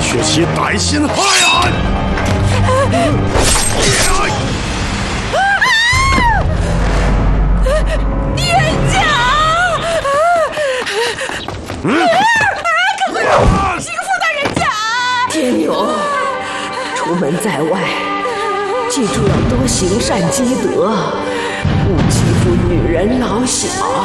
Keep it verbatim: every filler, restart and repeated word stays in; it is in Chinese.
血其歹心害俺！ 店长！ 嗯， 可不是媳妇大人家！ 天牛，出门在外，记住要多行善积德，勿欺负女人老小。